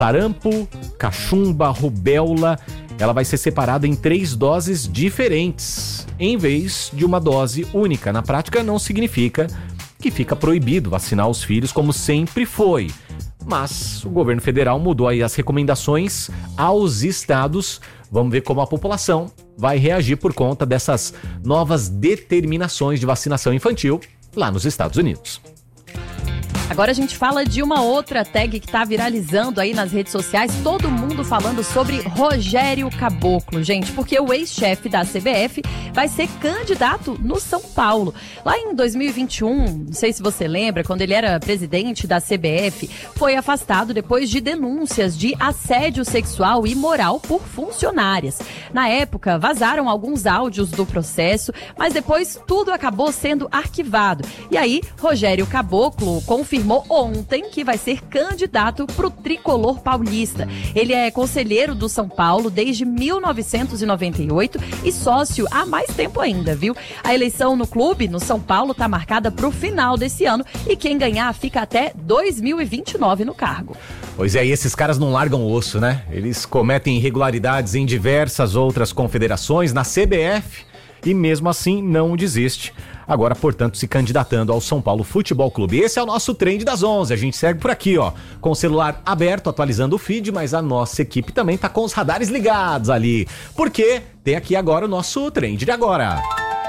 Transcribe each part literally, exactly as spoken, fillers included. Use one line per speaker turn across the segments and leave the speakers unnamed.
sarampo, cachumba, rubéola, ela vai ser separada em três doses diferentes, em vez de uma dose única. Na prática, não significa que fica proibido vacinar os filhos como sempre foi. Mas o governo federal mudou aí as recomendações aos estados. Vamos ver como a população vai reagir por conta dessas novas determinações de vacinação infantil lá nos Estados Unidos.
Agora a gente fala de uma outra tag que tá viralizando aí nas redes sociais, todo mundo falando sobre Rogério Caboclo, gente, porque o ex-chefe da C B F vai ser candidato no São Paulo. Lá em dois mil e vinte e um, não sei se você lembra, quando ele era presidente da C B F, foi afastado depois de denúncias de assédio sexual e moral por funcionárias. Na época, vazaram alguns áudios do processo, mas depois tudo acabou sendo arquivado. E aí, Rogério Caboclo confirmou ontem que vai ser candidato pro tricolor paulista. Ele é conselheiro do São Paulo desde mil novecentos e noventa e oito e sócio há mais tempo ainda, viu? A eleição no clube, no São Paulo, tá marcada pro final desse ano e quem ganhar fica até dois mil e vinte e nove no cargo.
Pois é, e esses caras não largam o osso, né? Eles cometem irregularidades em diversas outras confederações, na C B F, e mesmo assim não desiste. Agora, portanto, se candidatando ao São Paulo Futebol Clube. Esse é o nosso Trend das onze. A gente segue por aqui, ó, com o celular aberto, atualizando o feed, mas a nossa equipe também tá com os radares ligados ali. Porque tem aqui agora o nosso Trend de agora.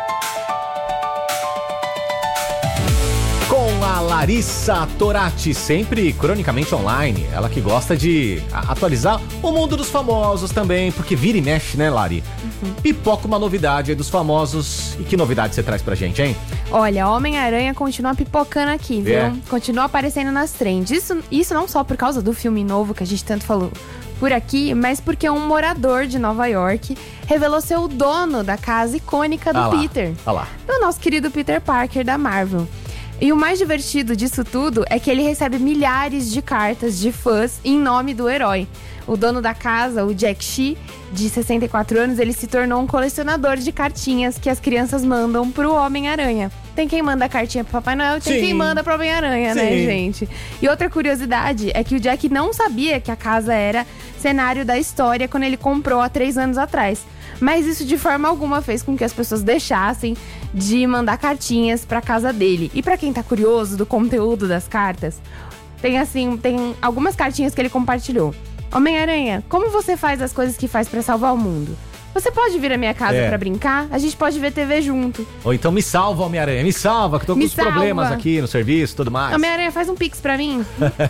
Com a Larissa Torati, sempre cronicamente online. Ela que gosta de atualizar o mundo dos famosos também, porque vira e mexe, né, Lari? Uhum. Pipoca uma novidade aí dos famosos. E que novidade você traz pra gente, hein?
Olha, Homem-Aranha continua pipocando aqui, viu? É. Continua aparecendo nas trends. Isso, isso não só por causa do filme novo que a gente tanto falou por aqui, mas porque um morador de Nova York revelou ser o dono da casa icônica do
ah lá,
Peter.
Ah lá.
Do nosso querido Peter Parker da Marvel. E o mais divertido disso tudo é que ele recebe milhares de cartas de fãs em nome do herói. O dono da casa, o Jack Shea, de sessenta e quatro anos, ele se tornou um colecionador de cartinhas que as crianças mandam pro Homem-Aranha. Tem quem manda cartinha pro Papai Noel e tem Sim. quem manda pro Homem-Aranha, Sim. né, gente? E outra curiosidade é que o Jack não sabia que a casa era cenário da história quando ele comprou há três anos atrás. Mas isso de forma alguma fez com que as pessoas deixassem de mandar cartinhas pra casa dele. E pra quem tá curioso do conteúdo das cartas, tem assim, tem algumas cartinhas que ele compartilhou. Homem-Aranha, como você faz as coisas que faz pra salvar o mundo? Você pode vir à minha casa é. pra brincar? A gente pode ver T V junto.
Ou então me salva, Homem-Aranha, me salva, que eu tô
me
com os
salva.
problemas aqui no serviço e tudo mais.
Homem-Aranha, faz um pix pra mim.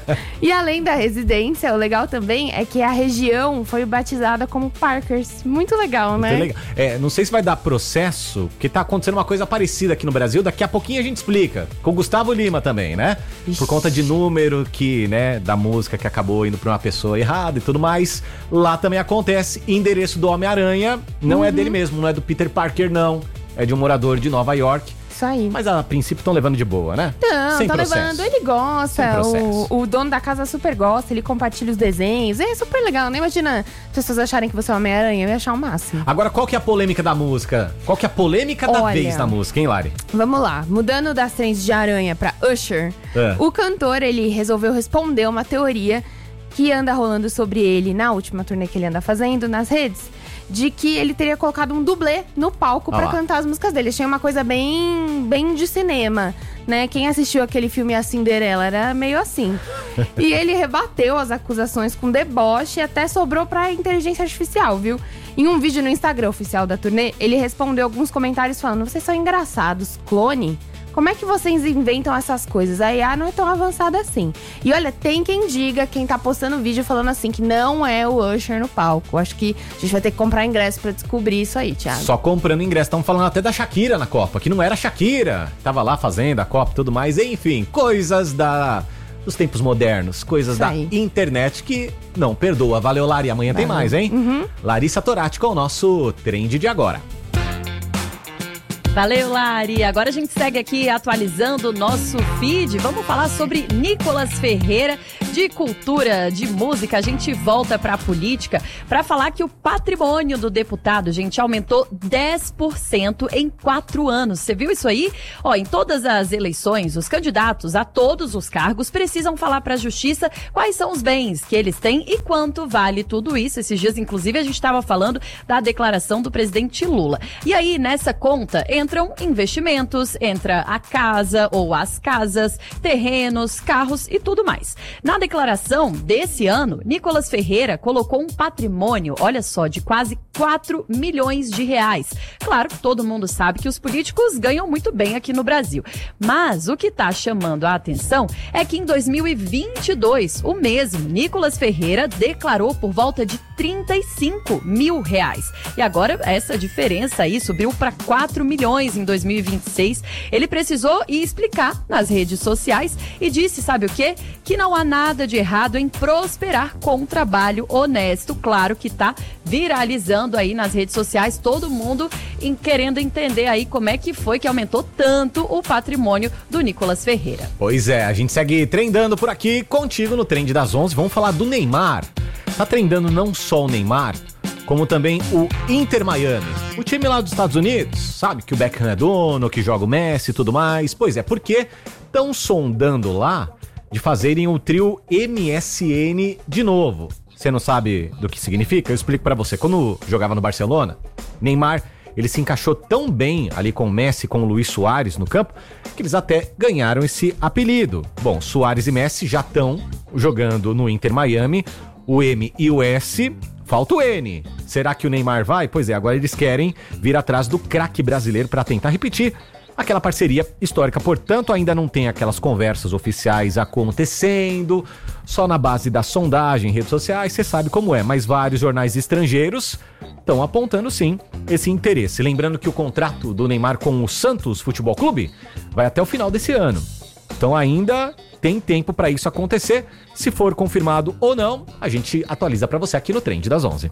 E além da residência, o legal também é que a região foi batizada como Parkers. Muito legal, né?
Muito legal. É, não sei se vai dar processo, porque tá acontecendo uma coisa parecida aqui no Brasil. Daqui a pouquinho a gente explica. Com o Gustavo Lima também, né? Ixi. Por conta de número que, né, da música que acabou indo pra uma pessoa errada e tudo mais. Lá também acontece. Endereço do Homem-Aranha não uhum. é dele mesmo, não é do Peter Parker, não. É de um morador de Nova York.
Isso aí.
Mas a princípio estão levando de boa, né?
Não,
Sem
tá
processo.
levando, ele gosta, o, o dono da casa super gosta, ele compartilha os desenhos, é super legal, né? Imagina as pessoas acharem que você é Homem-Aranha, eu ia achar o máximo.
Agora, qual que é a polêmica da música? Qual que é a polêmica da
Olha,
vez da música, hein, Lari?
Vamos lá, mudando das trends de Aranha pra Usher, é. o cantor, ele resolveu responder uma teoria que anda rolando sobre ele na última turnê que ele anda fazendo nas redes, de que ele teria colocado um dublê no palco ah pra lá. cantar as músicas dele. Achei uma coisa bem, bem de cinema, né? Quem assistiu aquele filme A Cinderela era meio assim. E ele rebateu as acusações com deboche e até sobrou pra inteligência artificial, viu? Em um vídeo no Instagram oficial da turnê, ele respondeu alguns comentários falando: vocês são engraçados, clone? Como é que vocês inventam essas coisas? A I A não é tão avançada assim. E olha, tem quem diga, quem tá postando vídeo falando assim, que não é o Usher no palco. Acho que a gente vai ter que comprar ingresso pra descobrir isso aí, Thiago.
Só comprando ingresso. Estão falando até da Shakira na Copa, que não era Shakira. Tava lá fazendo a Copa e tudo mais. Enfim, coisas da... dos tempos modernos, coisas da internet que não perdoa. Valeu, Lari. Amanhã Valeu. tem mais, hein?
Uhum.
Larissa Torati com o nosso Trend de agora.
Valeu, Lari. Agora a gente segue aqui atualizando o nosso feed. Vamos falar sobre Nicolas Ferreira, de cultura, de música. A gente volta para a política para falar que o patrimônio do deputado, gente, aumentou dez por cento em quatro anos. Você viu isso aí? Ó, em todas as eleições, os candidatos a todos os cargos precisam falar para a justiça quais são os bens que eles têm e quanto vale tudo isso. Esses dias, inclusive, a gente estava falando da declaração do presidente Lula. E aí, nessa conta, entram investimentos, entra a casa ou as casas, terrenos, carros e tudo mais. Na declaração desse ano, Nicolas Ferreira colocou um patrimônio, olha só, de quase quatro milhões de reais. Claro que todo mundo sabe que os políticos ganham muito bem aqui no Brasil. Mas o que está chamando a atenção é que em dois mil e vinte e dois, o mesmo Nicolas Ferreira declarou por volta de trinta e cinco mil reais. E agora essa diferença aí subiu para quatro milhões em dois mil e vinte e seis. Ele precisou ir explicar nas redes sociais e disse, sabe o quê? Que não há nada de errado em prosperar com um trabalho honesto. Claro que tá viralizando aí nas redes sociais, todo mundo em, querendo entender aí como é que foi que aumentou tanto o patrimônio do Nicolas Ferreira.
Pois é, a gente segue trendando por aqui contigo no Trend das onze. Vamos falar do Neymar. Tá trendando não só o Neymar, como também o Inter Miami. O time lá dos Estados Unidos, sabe que o Beckham é dono, que joga o Messi e tudo mais. Pois é, porque estão sondando lá de fazerem o trio M S N de novo. Você não sabe do que significa? Eu explico pra você. Quando jogava no Barcelona, Neymar, ele se encaixou tão bem ali com o Messi, com o Luis Suárez no campo, que eles até ganharam esse apelido. Bom, Suárez e Messi já estão jogando no Inter Miami, o M e o S, falta o N. Será que o Neymar vai? Pois é, agora eles querem vir atrás do craque brasileiro para tentar repetir aquela parceria histórica. Portanto, ainda não tem aquelas conversas oficiais acontecendo, só na base da sondagem em redes sociais, você sabe como é, mas vários jornais estrangeiros estão apontando sim esse interesse. Lembrando que o contrato do Neymar com o Santos Futebol Clube vai até o final desse ano. Então ainda tem tempo para isso acontecer. Se for confirmado ou não, a gente atualiza para você aqui no Trend das onze.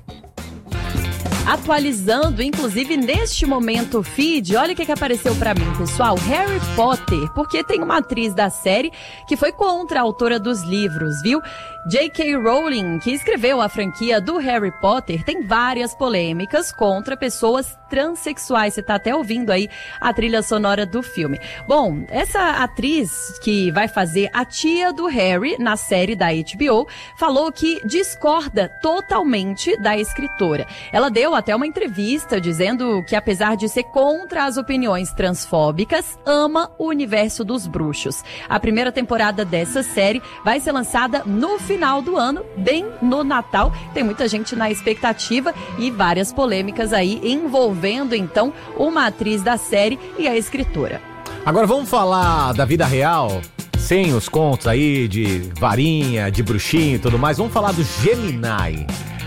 Atualizando, inclusive, neste momento, o feed, olha o que, que apareceu pra mim, pessoal. Harry Potter, porque tem uma atriz da série que foi contra a autora dos livros, viu? J K. Rowling, que escreveu a franquia do Harry Potter, tem várias polêmicas contra pessoas transexuais. Você tá até ouvindo aí a trilha sonora do filme. Bom, essa atriz que vai fazer a tia do Harry na série da H B O falou que discorda totalmente da escritora. Ela deu até uma entrevista dizendo que, apesar de ser contra as opiniões transfóbicas, ama o universo dos bruxos. A primeira temporada dessa série vai ser lançada no final do ano, bem no Natal. Tem muita gente na expectativa e várias polêmicas aí envolvendo, então, uma atriz da série e a escritora.
Agora vamos falar da vida real, sem os contos aí de varinha, de bruxinho e tudo mais. Vamos falar do Gemini.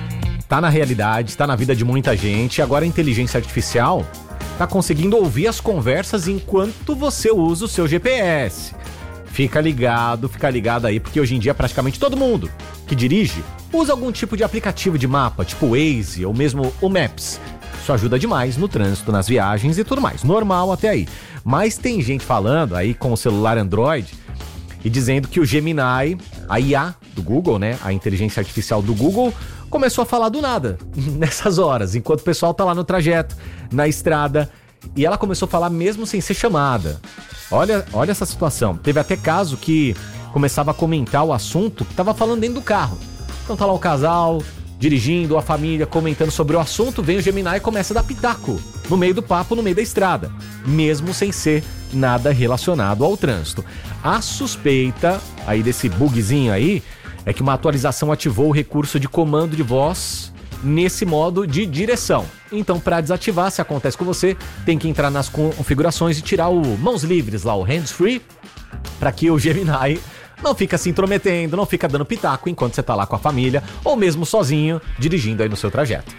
Tá na realidade, tá na vida de muita gente. Agora a inteligência artificial tá conseguindo ouvir as conversas enquanto você usa o seu G P S. Fica ligado, fica ligado aí, porque hoje em dia praticamente todo mundo que dirige usa algum tipo de aplicativo de mapa, tipo o Waze ou mesmo o Maps. Isso ajuda demais no trânsito, nas viagens e tudo mais. Normal até aí. Mas tem gente falando aí com o celular Android e dizendo que o Gemini, a I A do Google, né, a inteligência artificial do Google, começou a falar do nada, nessas horas, enquanto o pessoal tá lá no trajeto, na estrada, e ela começou a falar mesmo sem ser chamada. Olha, olha essa situação. Teve até caso que começava a comentar o assunto que tava falando dentro do carro. Então tá lá o casal, dirigindo, a família, comentando sobre o assunto, vem o Gemini e começa a dar pitaco no meio do papo, no meio da estrada, mesmo sem ser nada relacionado ao trânsito. A suspeita aí desse bugzinho aí é que uma atualização ativou o recurso de comando de voz nesse modo de direção. Então, para desativar, se acontece com você, tem que entrar nas configurações e tirar o mãos livres lá, o hands-free, para que o Gemini não fica se intrometendo, não fica dando pitaco enquanto você tá lá com a família ou mesmo sozinho, dirigindo aí no seu trajeto.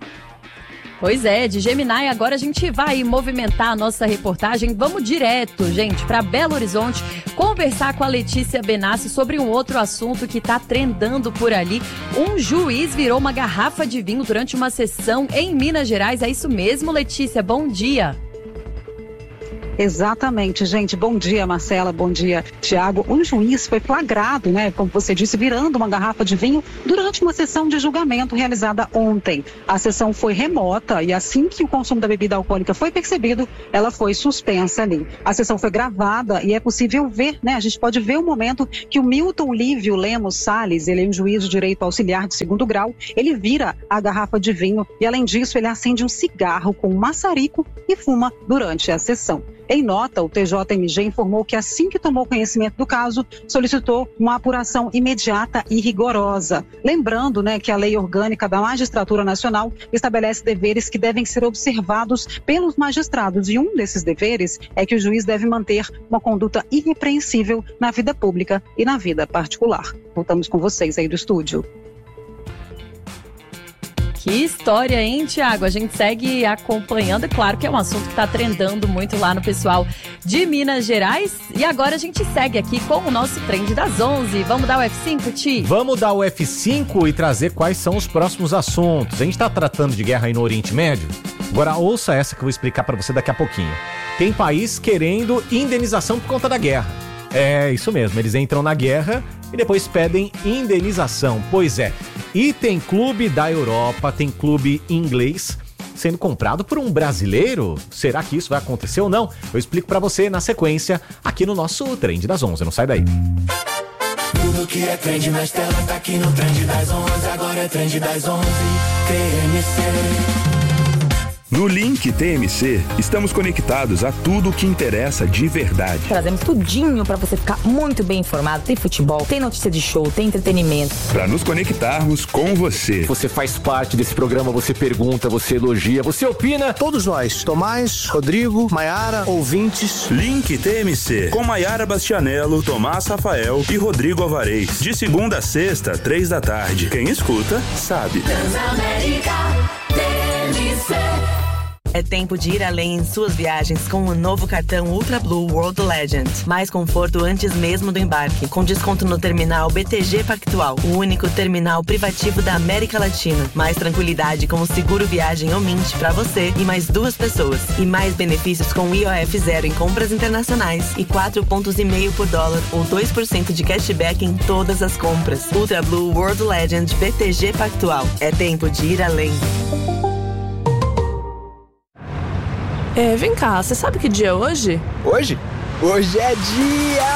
Pois é, de Gemini agora a gente vai movimentar a nossa reportagem. Vamos direto, gente, para Belo Horizonte, conversar com a Letícia Benassi sobre um outro assunto que tá trendando por ali. Um juiz virou uma garrafa de vinho durante uma sessão em Minas Gerais. É isso mesmo, Letícia? Bom dia.
Exatamente, gente. Bom dia, Marcela. Bom dia, Tiago. Um juiz foi flagrado, né, como você disse, virando uma garrafa de vinho durante uma sessão de julgamento realizada ontem. A sessão foi remota e assim que o consumo da bebida alcoólica foi percebido, ela foi suspensa ali. A sessão foi gravada e é possível ver, né, a gente pode ver o momento que o Milton Lívio Lemos Salles, ele é um juiz de direito auxiliar de segundo grau, ele vira a garrafa de vinho e, além disso, ele acende um cigarro com um maçarico e fuma durante a sessão. Em nota, o T J M G informou que, assim que tomou conhecimento do caso, solicitou uma apuração imediata e rigorosa. Lembrando, né, que a Lei Orgânica da Magistratura Nacional estabelece deveres que devem ser observados pelos magistrados. E um desses deveres é que o juiz deve manter uma conduta irrepreensível na vida pública e na vida particular. Voltamos com vocês aí do estúdio.
Que história, hein, Tiago? A gente segue acompanhando. É claro que é um assunto que está trendando muito lá no pessoal de Minas Gerais. E agora a gente segue aqui com o nosso Trend das onze. Vamos dar o F cinco, Ti?
Vamos dar o F cinco e trazer quais são os próximos assuntos. A gente está tratando de guerra aí no Oriente Médio. Agora ouça essa que eu vou explicar para você daqui a pouquinho. Tem país querendo indenização por conta da guerra. É, isso mesmo. Eles entram na guerra e depois pedem indenização. Pois é. E tem clube da Europa, tem clube inglês sendo comprado por um brasileiro. Será que isso vai acontecer ou não? Eu explico pra você na sequência aqui no nosso Trend das onze. Não sai daí.
Tudo que é trend nas telas tá aqui no Trend das onze. Agora é Trend das onze. T M C.
No Link T M C, estamos conectados a tudo o que interessa de verdade.
Trazemos tudinho para você ficar muito bem informado. Tem futebol, tem notícia de show, tem entretenimento.
Para nos conectarmos com você.
Você faz parte desse programa, você pergunta, você elogia, você opina.
Todos nós, Tomás, Rodrigo, Maiara, ouvintes.
Link T M C, com Maiara Bastianello, Tomás Rafael e Rodrigo Alvarez. De segunda a sexta, três da tarde. Quem escuta, sabe.
Transamérica T M C.
É tempo de ir além em suas viagens com o novo cartão Ultra Blue World Legend. Mais conforto antes mesmo do embarque, com desconto no terminal B T G Pactual, o único terminal privativo da América Latina. Mais tranquilidade com o seguro viagem ou Mint para você e mais duas pessoas. E mais benefícios com I O F zero em compras internacionais e quatro pontos e meio por dólar ou dois por cento de cashback em todas as compras. Ultra Blue World Legend B T G Pactual. É tempo de ir além.
É, vem cá, você sabe que dia é hoje?
Hoje? Hoje é dia...